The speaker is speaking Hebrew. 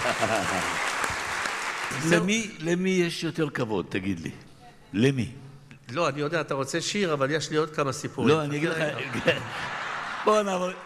למי יש יותר כבוד, תגיד לי? למי? לא, אני יודע, אתה רוצה שיר, אבל יש לי עוד כמה סיפורים. לא, אני אגיד לך... בוא נעבור...